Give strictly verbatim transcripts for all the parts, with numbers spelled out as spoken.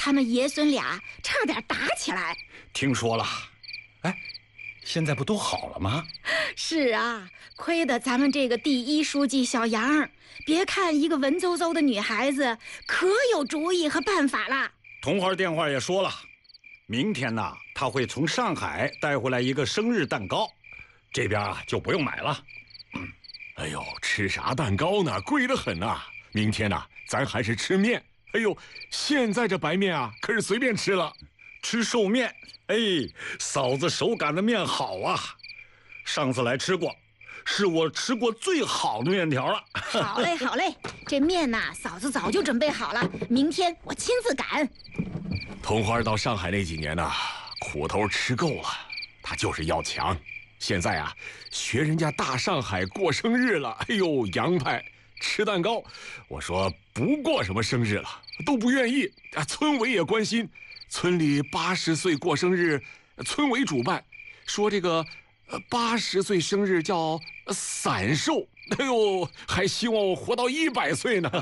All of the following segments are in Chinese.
他们爷孙俩差点打起来。 听说了。哎，现在不都好了吗？ 是啊，亏得咱们这个第一书记小杨，别看一个文绉绉的女孩子，可有主意和办法了。 童花电话也说了，明天呢，他会从上海带回来一个生日蛋糕，这边啊就不用买了。 嗯，哎呦，吃啥蛋糕呢？贵得很啊！明天呢，咱还是吃面。哎呦，现在这白面啊，可是随便吃了。 吃寿面，哎，嫂子手擀的面好啊，上次来吃过，是我吃过最好的面条了。 好嘞，好嘞，这面呐，嫂子早就准备好了，明天我亲自擀。 童花到上海那几年呢，苦头吃够了，她就是要强。现在啊，学人家大上海过生日了，哎呦，洋派吃蛋糕，我说不过什么生日了，都不愿意啊。村委也关心。村里八十岁过生日，村委主办，说这个呃八十岁生日叫散寿，哎呦，还希望我活到一百岁呢。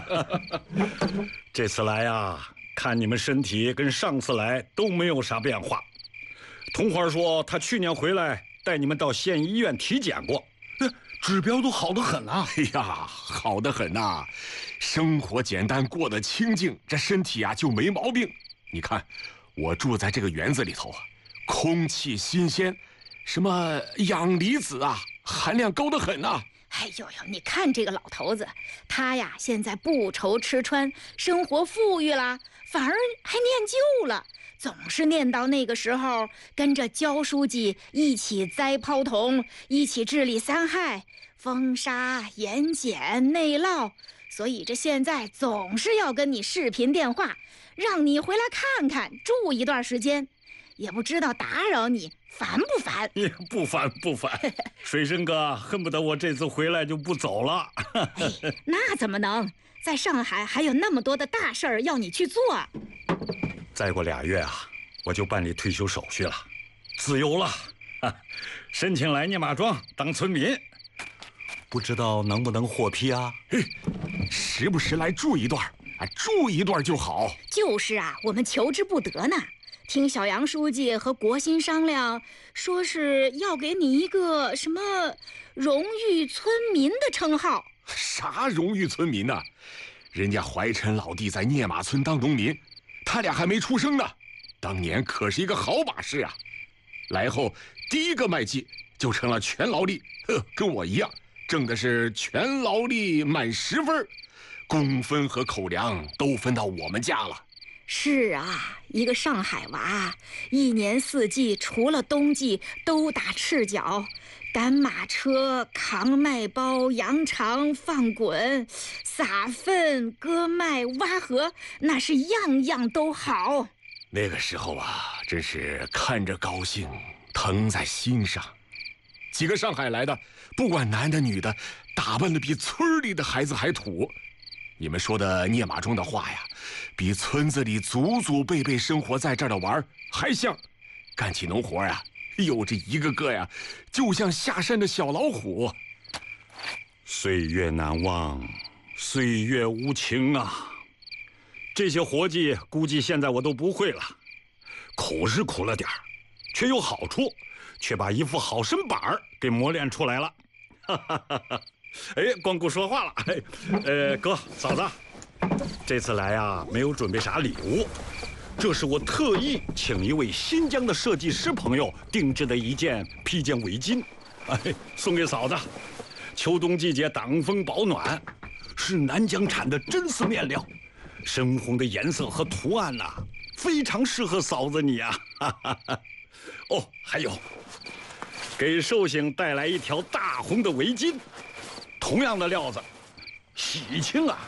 这次来呀，看你们身体跟上次来都没有啥变化。童花说，她去年回来带你们到县医院体检过，指标都好得很啊。 哎呀，好得很呐、啊，生活简单，过得清静，这身体啊就没毛病。你看，我住在这个园子里头啊，空气新鲜，什么氧离子啊，含量高得很呐、啊。 哎呦呦，你看这个老头子，他呀现在不愁吃穿，生活富裕了，反而还念旧了，总是念到那个时候跟着焦书记一起栽泡桐，一起治理三害，风沙、盐碱、内涝，所以这现在总是要跟你视频电话，让你回来看看，住一段时间，也不知道打扰你烦不烦？ 也不烦不烦。水生哥恨不得我这次回来就不走了。 哎，那怎么能？在上海还有那么多的大事儿要你去做。 再过俩月啊，我就办理退休手续了，自由了，申请来聂马庄当村民。不知道能不能获批啊？ 嘿，时不时来住一段，啊，住一段就好。 就是啊，我们求之不得呢。听小杨书记和国新商量，说是要给你一个什么荣誉村民的称号。 啥荣誉村民呢？人家怀琛老弟在聂马村当农民，他俩还没出生呢，当年可是一个好把式啊。来后第一个卖鸡就成了全劳力，呵，跟我一样，挣的是全劳力满十分，工分和口粮都分到我们家了。 是啊，一个上海娃，一年四季除了冬季都打赤脚，赶马车、扛麦包、扬肠、放滚、撒粪、割麦、挖河，那是样样都好。 那个时候啊，真是看着高兴，疼在心上。几个上海来的，不管男的女的，打扮的比村里的孩子还土。你们说的聂马庄的话呀，比村子里祖祖辈辈生活在这儿的娃儿还像。干起农活呀，哟，这一个个呀，就像下山的小老虎。 岁月难忘，岁月无情啊！这些活计估计现在我都不会了，苦是苦了点儿，却有好处，却把一副好身板儿给磨练出来了。哈哈哈哈！哎，光顾说话了。哎，呃，哥嫂子，这次来啊，没有准备啥礼物，这是我特意请一位新疆的设计师朋友定制的一件披肩围巾，哎，送给嫂子。秋冬季节挡风保暖，是南疆产的真丝面料，深红的颜色和图案呐、啊，非常适合嫂子你啊。哈哈哈。哦，还有，给寿星带来一条大红的围巾。同样的料子，喜庆啊！